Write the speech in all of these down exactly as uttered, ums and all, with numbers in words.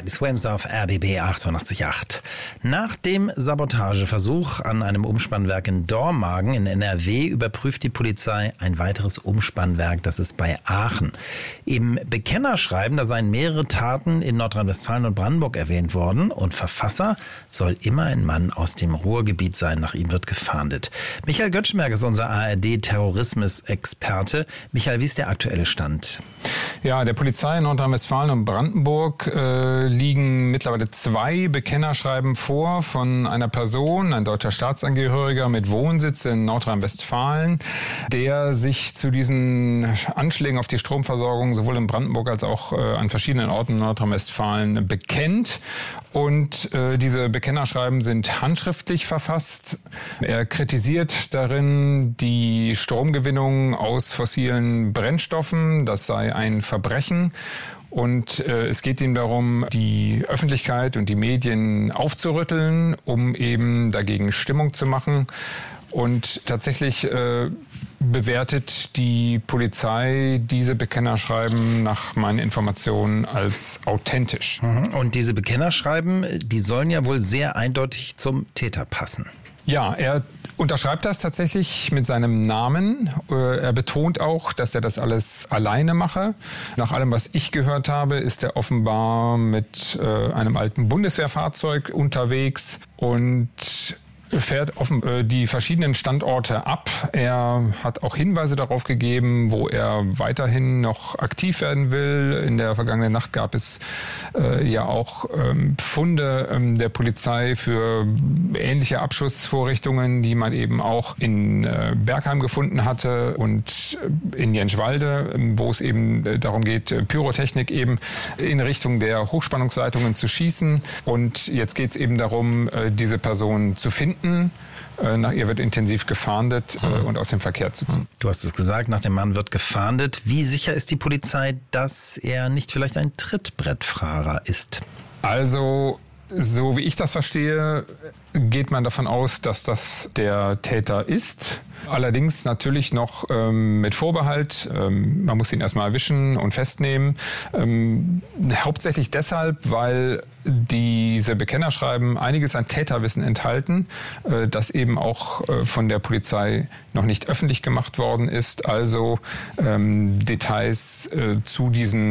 Britney Swims auf R B B achtundachtzig Komma acht. Nach dem Sabotageversuch an einem Umspannwerk in Dormagen in N R W überprüft die Polizei ein weiteres Umspannwerk, das ist bei Aachen. Im Bekennerschreiben, da seien mehrere Taten in Nordrhein-Westfalen und Brandenburg erwähnt worden und Verfasser soll immer ein Mann aus dem Ruhrgebiet sein. Nach ihm wird gefahndet. Michael Göttschenberg ist unser A R D-Terrorismus-Experte. Michael, wie ist der aktuelle Stand? Ja, der Polizei in Nordrhein-Westfalen und Brandenburg äh, liegen mittlerweile zwei Bekennerschreiben vor von einer Person, ein deutscher Staatsangehöriger mit Wohnsitz in Nordrhein-Westfalen, der sich zu diesen Anschlägen auf die Stromversorgung sowohl in Brandenburg als auch äh, an verschiedenen Orten in Nordrhein-Westfalen bekennt. Und äh, diese Bekennerschreiben sind handschriftlich verfasst. Er kritisiert darin die Stromgewinnung aus fossilen Brennstoffen. Das sei ein Verbrechen. Und äh, es geht ihm darum, die Öffentlichkeit und die Medien aufzurütteln, um eben dagegen Stimmung zu machen. Und tatsächlich äh, bewertet die Polizei diese Bekennerschreiben nach meinen Informationen als authentisch. Und diese Bekennerschreiben, die sollen ja wohl sehr eindeutig zum Täter passen. Ja, er unterschreibt das tatsächlich mit seinem Namen. Er betont auch, dass er das alles alleine mache. Nach allem, was ich gehört habe, ist er offenbar mit einem alten Bundeswehrfahrzeug unterwegs und fährt offen äh, die verschiedenen Standorte ab. Er hat auch Hinweise darauf gegeben, wo er weiterhin noch aktiv werden will. In der vergangenen Nacht gab es äh, ja auch ähm, Funde ähm, der Polizei für ähnliche Abschussvorrichtungen, die man eben auch in äh, Bergheim gefunden hatte und in Jenschwalde, äh, wo es eben äh, darum geht, äh, Pyrotechnik eben in Richtung der Hochspannungsleitungen zu schießen. Und jetzt geht es eben darum, äh, diese Person zu finden. Nach ihr wird intensiv gefahndet äh, und aus dem Verkehr zu ziehen. Du hast es gesagt, nach dem Mann wird gefahndet. Wie sicher ist die Polizei, dass er nicht vielleicht ein Trittbrettfahrer ist? Also, so wie ich das verstehe, geht man davon aus, dass das der Täter ist. Allerdings natürlich noch ähm, mit Vorbehalt. Ähm, man muss ihn erstmal erwischen und festnehmen. Ähm, hauptsächlich deshalb, weil diese Bekennerschreiben einiges an Täterwissen enthalten, äh, das eben auch äh, von der Polizei noch nicht öffentlich gemacht worden ist. Also ähm, Details äh, zu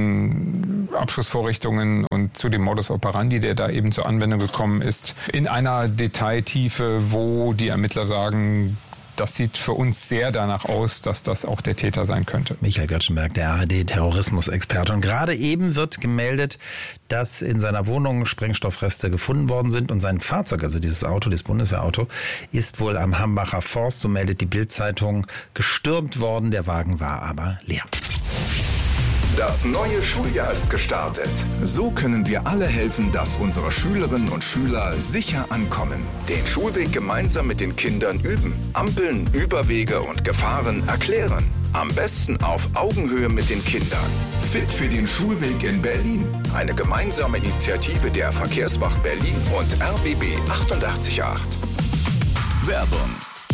diesen Abschussvorrichtungen und zu dem Modus operandi, der da eben zur Anwendung gekommen ist, in einer Detailtiefe, wo die Ermittler sagen, das sieht für uns sehr danach aus, dass das auch der Täter sein könnte. Michael Göttschenberg, der A R D-Terrorismus-Experte. Und gerade eben wird gemeldet, dass in seiner Wohnung Sprengstoffreste gefunden worden sind und sein Fahrzeug, also dieses Auto, das Bundeswehrauto, ist wohl am Hambacher Forst, so meldet die Bild-Zeitung, gestürmt worden. Der Wagen war aber leer. Das neue Schuljahr ist gestartet. So können wir alle helfen, dass unsere Schülerinnen und Schüler sicher ankommen. Den Schulweg gemeinsam mit den Kindern üben. Ampeln, Überwege und Gefahren erklären. Am besten auf Augenhöhe mit den Kindern. Fit für den Schulweg in Berlin. Eine gemeinsame Initiative der Verkehrswacht Berlin und R B B achtundachtzig Komma acht. Werbung.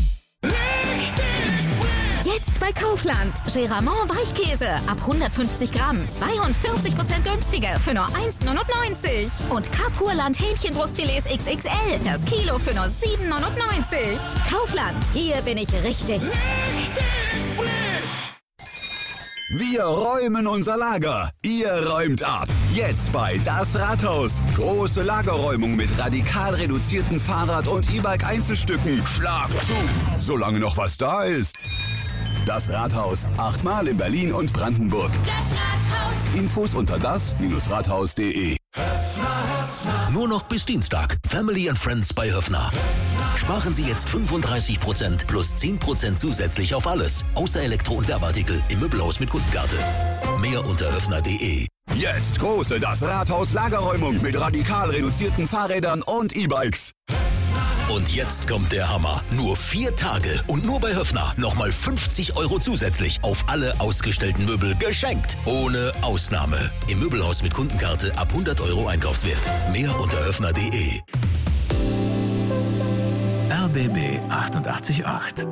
Jetzt bei Kaufland. Geramont Weichkäse ab hundertfünfzig Gramm. zweiundvierzig Prozent günstiger für nur eins Komma neunundneunzig. Und Carpurland Hähnchenbrustfilets X X L. Das Kilo für nur sieben Komma neunundneunzig. Kaufland. Hier bin ich richtig. Richtig frisch. Wir räumen unser Lager. Ihr räumt ab. Jetzt bei Das Rathaus. Große Lagerräumung mit radikal reduzierten Fahrrad- und E-Bike-Einzelstücken. Schlag zu, solange noch was da ist. Das Rathaus. Achtmal in Berlin und Brandenburg. Das Rathaus. Infos unter das Rathaus punkt de. Nur noch bis Dienstag. Family and Friends bei Höffner. Sparen Sie jetzt fünfunddreißig Prozent plus zehn Prozent zusätzlich auf alles. Außer Elektro- und Werbeartikel im Möbelhaus mit Kundenkarte. Mehr unter höffner punkt de. Jetzt große Das Rathaus Lagerräumung mit radikal reduzierten Fahrrädern und E-Bikes. Und jetzt kommt der Hammer. Nur vier Tage und nur bei Höffner nochmal fünfzig Euro zusätzlich auf alle ausgestellten Möbel geschenkt. Ohne Ausnahme. Im Möbelhaus mit Kundenkarte ab hundert Euro Einkaufswert. Mehr unter höffner punkt de. R B B achtundachtzig Komma acht.